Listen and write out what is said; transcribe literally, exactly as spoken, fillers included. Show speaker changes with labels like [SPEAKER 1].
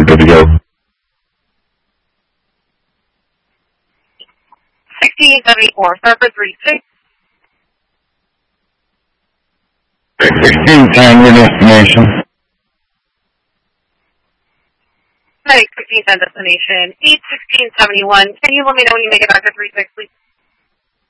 [SPEAKER 1] good to go.
[SPEAKER 2] sixteen seventy-four, start for three six.
[SPEAKER 1] sixteen ten, your destination.
[SPEAKER 2] Hey, sixteen ten destination, eight sixteen seventy-one. Can you let me know when you make it back to three six, please?